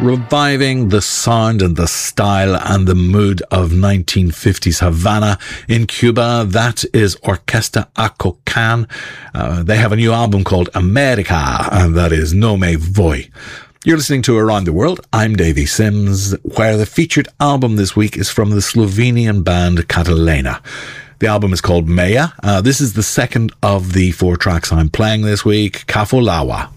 reviving the sound and the style and the mood of 1950s Havana in Cuba. That is Orquesta Acocan. They have a new album called America, and that is No Me Voy. You're listening to Around the World. I'm Davey Sims, where the featured album this week is from the Slovenian band Catalina. The album is called Maya. This is the second of the 4 tracks I'm playing this week, Kafolawa.